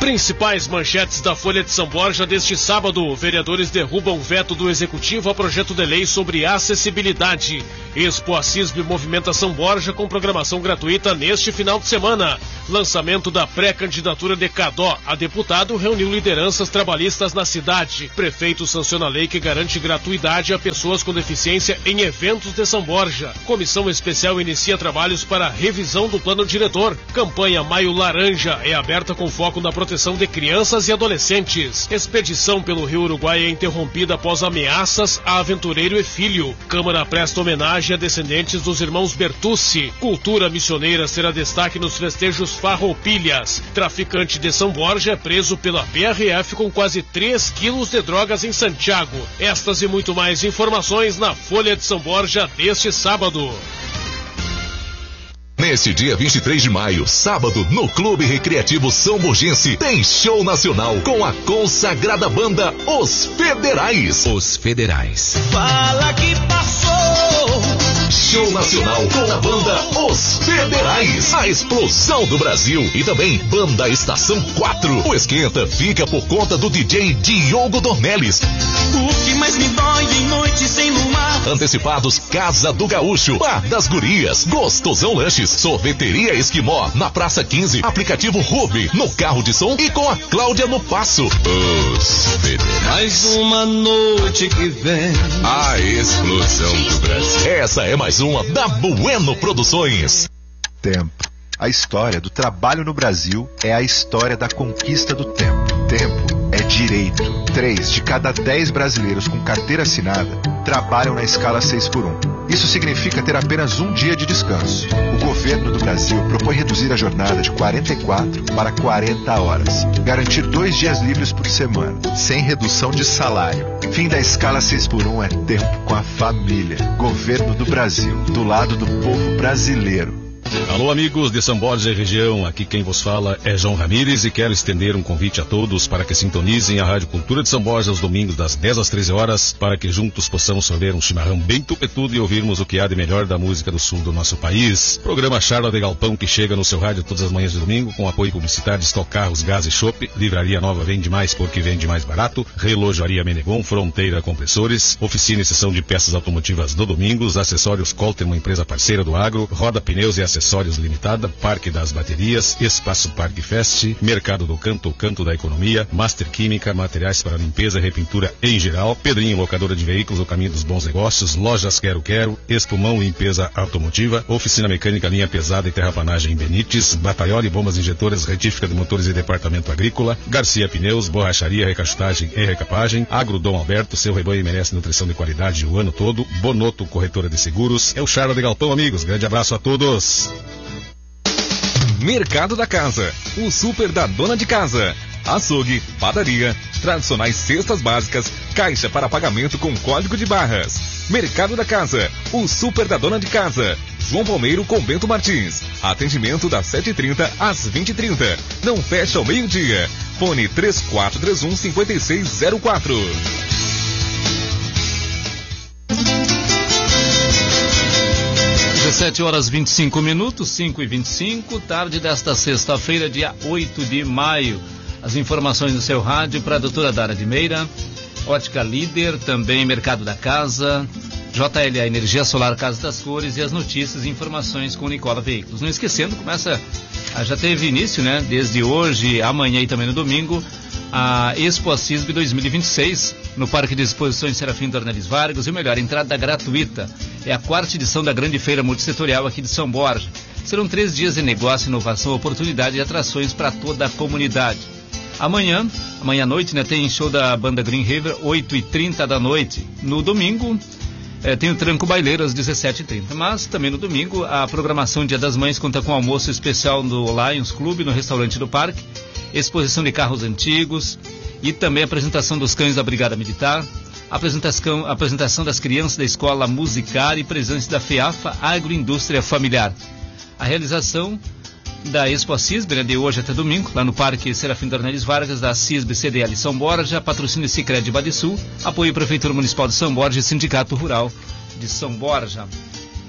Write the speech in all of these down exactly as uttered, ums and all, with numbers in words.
Principais manchetes da Folha de São Borja deste sábado. Vereadores derrubam veto do Executivo a projeto de lei sobre acessibilidade. Expo Assisb movimenta São Borja com programação gratuita neste final de semana. Lançamento da pré-candidatura de Cadó a deputado reuniu lideranças trabalhistas na cidade. Prefeito sanciona a lei que garante gratuidade a pessoas com deficiência em eventos de São Borja. Comissão especial inicia trabalhos para revisão do plano diretor. Campanha Maio Laranja é aberta com foco na proteção de crianças e adolescentes. Expedição pelo Rio Uruguai é interrompida após ameaças a aventureiro e filho. Câmara presta homenagem a descendentes dos irmãos Bertucci. Cultura missioneira será destaque nos festejos Farroupilhas. Traficante de São Borja é preso pela P R F com quase três quilos de drogas em Santiago. Estas e muito mais informações na Folha de São Borja deste sábado. Neste dia vinte e três de maio, sábado, no Clube Recreativo São Borgense, tem show nacional com a consagrada banda Os Federais. Os Federais. Fala que passou. Show nacional com a banda Os Federais. A explosão do Brasil. E também Banda Estação quatro. O esquenta fica por conta do D J Diogo Dornelles. O que mais me dói em noite sem luar. Antecipados Casa do Gaúcho, Bar das Gurias, Gostosão Lanches, Sorveteria Esquimó, na Praça quinze, aplicativo Ruby, no carro de som e com a Cláudia no Passo. Os Federais. Mais uma noite que vem. A explosão do Brasil. Essa é mais uma da Bueno Produções. Tempo. A história do trabalho no Brasil é a história da conquista do tempo. Tempo é direito. Três de cada dez brasileiros com carteira assinada trabalham na escala seis por um. Isso significa ter apenas um dia de descanso. O governo do Brasil propõe reduzir a jornada de quarenta e quatro para quarenta horas. Garantir dois dias livres por semana, sem redução de salário. Fim da escala seis por um é tempo com a família. Governo do Brasil, do lado do povo brasileiro. Alô, amigos de São Borja e região, aqui quem vos fala é João Ramires e quero estender um convite a todos para que sintonizem a Rádio Cultura de São Borja aos domingos das dez às treze horas, para que juntos possamos sorver um chimarrão bem tupetudo e ouvirmos o que há de melhor da música do sul do nosso país. Programa Charla de Galpão que chega no seu rádio todas as manhãs de domingo com apoio publicitário de Stock Carros, Gás e Chopp, Livraria Nova vende mais porque vende mais barato, Relojoaria Menegon, Fronteira Compressores, Oficina e Seção de Peças Automotivas do Domingos, Acessórios Colter, uma empresa parceira do agro, Roda Pneus e Acessórios Limitada, Parque das Baterias, Espaço Parque Fest, Mercado do Canto, o Canto da Economia, Master Química, materiais para limpeza e repintura em geral, Pedrinho Locadora de Veículos, o caminho dos bons negócios, Lojas Quero Quero, Espumão Limpeza Automotiva, Oficina Mecânica Linha Pesada e Terraplanagem em Benites, Batalhole Bombas Injetoras, Retífica de Motores e Departamento Agrícola, Garcia Pneus, Borracharia, Recachutagem e Recapagem, Agro Dom Alberto, seu rebanho merece nutrição de qualidade o ano todo, Bonoto Corretora de Seguros, é o Charla de Galpão, amigos, grande abraço a todos. Mercado da Casa, o super da dona de casa. Açougue, padaria, tradicionais cestas básicas, caixa para pagamento com código de barras. Mercado da Casa, o super da dona de casa. João Palmeiro com Bento Martins. Atendimento das sete e trinta às vinte e trinta. Não fecha ao meio-dia. Fone três quatro três um, cinco seis zero quatro. dezessete horas e vinte e cinco minutos, cinco e vinte e cinco, tarde desta sexta-feira, dia oito de maio. As informações do seu rádio para a doutora Dara de Meira, Ótica Líder, também Mercado da Casa, J L A Energia Solar Casa das Cores e as notícias e informações com Nicola Veículos. Não esquecendo, começa, já teve início, né, desde hoje, amanhã e também no domingo, a Expo Assisb dois mil e vinte e seis, no Parque de Exposições Serafim Dornelles Vargas, e o melhor, entrada gratuita. É a quarta edição da grande feira multissetorial aqui de São Borja. Serão três dias de negócio, inovação, oportunidade e atrações para toda a comunidade. Amanhã, amanhã à noite, né, tem show da banda Green River, oito e trinta da noite. No domingo, é, tem o Tranco Baileiro às dezessete e trinta. Mas também no domingo, a programação Dia das Mães conta com almoço especial no Lions Club, no restaurante do parque, exposição de carros antigos e também apresentação dos cães da Brigada Militar, apresentação, apresentação das crianças da Escola Musicar e presença da FEAFA Agroindústria Familiar. A realização da Expo Assisb, né, de hoje até domingo, lá no Parque Serafim Dornelles Vargas, da Assisb C D L São Borja, patrocínio Sicredi Badesul, apoio Prefeitura Municipal de São Borja e Sindicato Rural de São Borja.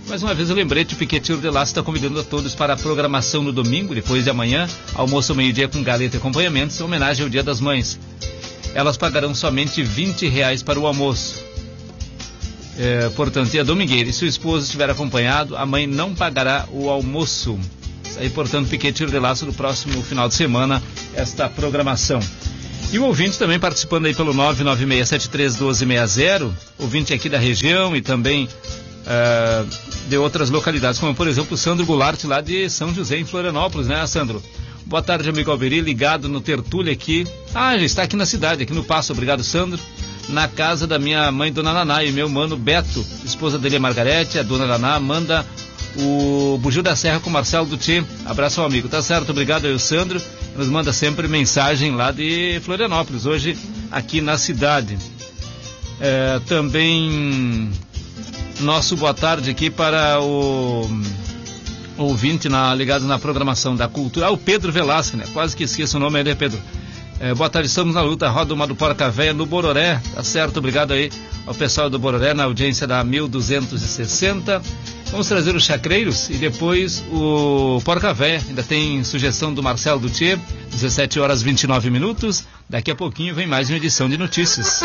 Mais uma vez eu lembrete, o Piqueteiro de Laço está convidando a todos para a programação no domingo, depois de amanhã, almoço ao meio-dia com galeta e acompanhamentos, em homenagem ao Dia das Mães. Elas pagarão somente vinte reais para o almoço. É, portanto, e a domingueira, e se o esposo estiver acompanhado, a mãe não pagará o almoço. Aí, portanto, Piqueteiro de Laço do próximo final de semana, esta programação. E o ouvinte também participando aí pelo nove nove seis sete três um dois seis zero, ouvinte aqui da região e também uh, de outras localidades, como por exemplo o Sandro Goulart, lá de São José, em Florianópolis, né, Sandro? Boa tarde, amigo Alberi, ligado no Tertúlia aqui. Ah, já está aqui na cidade, aqui no Passo, obrigado, Sandro. Na casa da minha mãe, Dona Naná, e meu mano Beto, esposa dele é Margarete, a Dona Naná manda o Bugio da Serra com o Marcelo Dutê. Abraço ao amigo, tá certo, obrigado aí o Sandro, nos manda sempre mensagem lá de Florianópolis, hoje aqui na cidade. É, também nosso boa tarde aqui para o ouvinte na, ligado na programação da cultura, ah, o Pedro Velasco, né? Quase que esqueço o nome aí, né, Pedro? É, boa tarde, estamos na luta, roda uma do Porca Véia no Bororé, tá certo, obrigado aí ao pessoal do Bororé na audiência da mil duzentos e sessenta. Vamos trazer os chacreiros e depois o Porca Véia, ainda tem sugestão do Marcelo Dutê, dezessete horas e vinte e nove minutos, daqui a pouquinho vem mais uma edição de notícias.